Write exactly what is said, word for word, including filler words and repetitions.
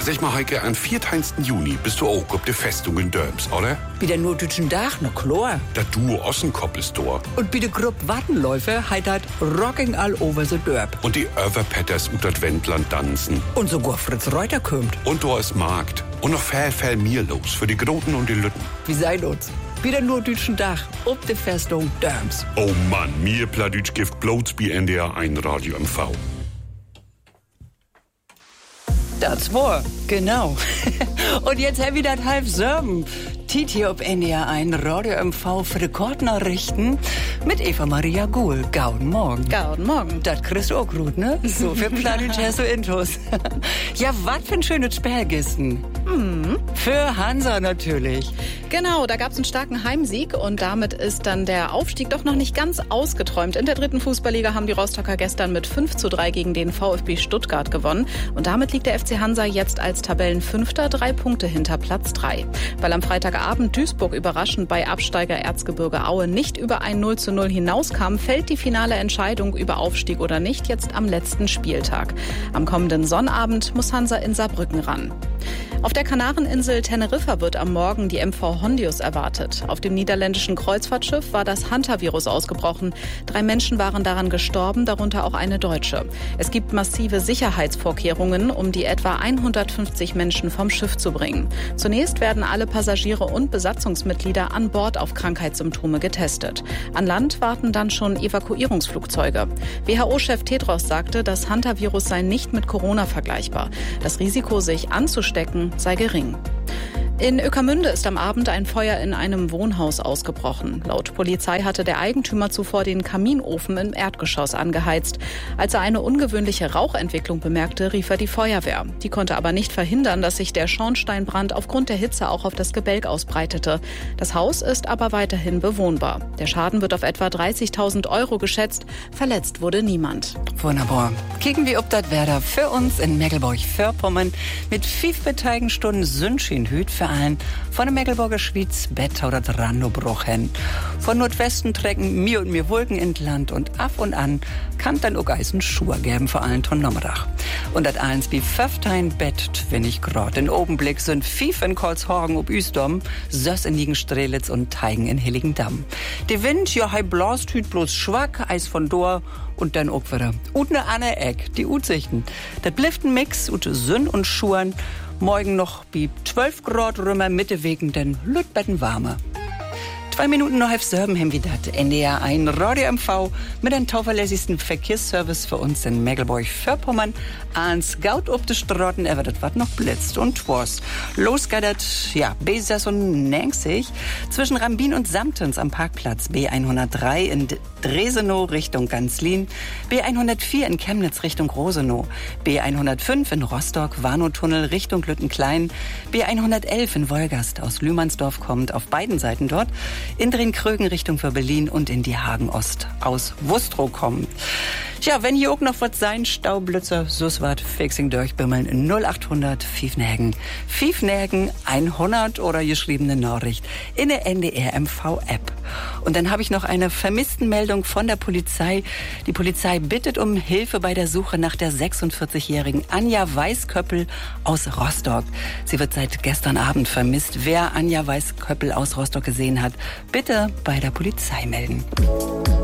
Sag mal, Heike, am vierzehnten Juni bist du auch auf der Festung in Dörms, oder? Wieder nur dütschen Dach, na klar. Da Duo Ossenkopp ist da. Und bitte Grupp Wattenläufer heitert Rocking all over the Dörp. Und die Överpetters ut das Wendland tanzen. Und sogar Fritz Reuter kommt. Und da ist Markt. Und noch viel, viel mehr los für die Groten und die Lütten. Wie seid uns? Wieder nur dütschen Dach, ob der Festung Dörms. Oh Mann, mir Pladütsch Gift bloß bei N D R eins Radio M V. Das war, genau. Und jetzt haben wir das halb sieben. Tiet hier auf N D R eins Radio M V für die Kortnachrichten mit Eva Maria Guhl. Gauden Morgen. Gauden Morgen. Das kriegst du auch gut, ne? So für Pladütsch hast du Intos. Ja, was für ein schönes Spiel gestern. Mhm. Für Hansa natürlich. Genau, da gab es einen starken Heimsieg und damit ist dann der Aufstieg doch noch nicht ganz ausgeträumt. In der dritten Fußballliga haben die Rostocker gestern mit fünf zu drei gegen den VfB Stuttgart gewonnen. Und damit liegt der F C Hansa jetzt als Tabellenfünfter drei Punkte hinter Platz drei. Weil am Freitagabend Duisburg überraschend bei Absteiger Erzgebirge Aue nicht über ein null zu null hinauskam, fällt die finale Entscheidung über Aufstieg oder nicht jetzt am letzten Spieltag. Am kommenden Sonnabend muss Hansa in Saarbrücken ran. Auf der Kanareninsel Teneriffa wird am Morgen die M V Hondius erwartet. Auf dem niederländischen Kreuzfahrtschiff war das Hantavirus ausgebrochen. Drei Menschen waren daran gestorben, darunter auch eine Deutsche. Es gibt massive Sicherheitsvorkehrungen, um die etwa hundertfünfzig Menschen vom Schiff zu bringen. Zunächst werden alle Passagiere und Besatzungsmitglieder an Bord auf Krankheitssymptome getestet. An Land warten dann schon Evakuierungsflugzeuge. W H O-Chef Tedros sagte, das Hantavirus sei nicht mit Corona vergleichbar. Das Risiko, sich anzustecken, sei gering. In Ueckermünde ist am Abend ein Feuer in einem Wohnhaus ausgebrochen. Laut Polizei hatte der Eigentümer zuvor den Kaminofen im Erdgeschoss angeheizt. Als er eine ungewöhnliche Rauchentwicklung bemerkte, rief er die Feuerwehr. Die konnte aber nicht verhindern, dass sich der Schornsteinbrand aufgrund der Hitze auch auf das Gebälk ausbreitete. Das Haus ist aber weiterhin bewohnbar. Der Schaden wird auf etwa dreißigtausend Euro geschätzt. Verletzt wurde niemand. Wunderbar. Kicken wir ob das Werder für uns in Mecklenburg-Vorpommern mit fünf beteiligten Stunden Sündschenhüt für allen von der Mecklenburger Schwyz Bett oder Randobruch hin. Von Nordwesten trecken mir und mir Wolken in Land und ab und an kann dann auch Eisen Schuhe geben vor allen Ton Nommerach. Und das eins wie fünftein Bett twinnig grad. In Obenblick sind fief in Kolzhorgen ob Üsdom, Söss in Liegenstrelitz und Teigen in Hilligendamm. Der Wind, ja, hei blast hüt bloß schwack, Eis von Dor und dann auch wieder. Und ne Anne Eck, die Utsichten. Das blifft ein Mix und Sünn und Schuhen. Morgen noch bi zwölf Grad rümmer Mitte wegen den Lütbetten warme. Zwei Minuten noch halb sieben haben wir das N D R eins Radio M V mit einem zuverlässigsten Verkehrsservice für uns in Mecklenburg-Vorpommern. Ans Gaut ob de Straßen, er wird was noch blitzt und was. Los geht das, ja, B sechsundneunzig zwischen Rambin und Samtens am Parkplatz. B hundertdrei in Dresenow Richtung Ganzlin. B hundertvier in Chemnitz Richtung Rosenow. B hundertfünf in Rostock, Warnow-Tunnel Richtung Lüttenklein. B hundertelf in Wolgast aus Lühmannsdorf kommt auf beiden Seiten dort. In Drenkrögen Richtung für Berlin und in die Hagen-Ost aus Wustrow kommen. Tja, wenn hier auch noch was sein, Staublitzer, Suswart, Fixing durchbimmeln, null achthundert Fiefnägen. Fiefnägen hundert oder geschriebene Nachricht in der N D R M V-App. Und dann habe ich noch eine Vermisstenmeldung von der Polizei. Die Polizei bittet um Hilfe bei der Suche nach der sechsundvierzigjährigen Anja Weißköppel aus Rostock. Sie wird seit gestern Abend vermisst. Wer Anja Weißköppel aus Rostock gesehen hat, bitte bei der Polizei melden.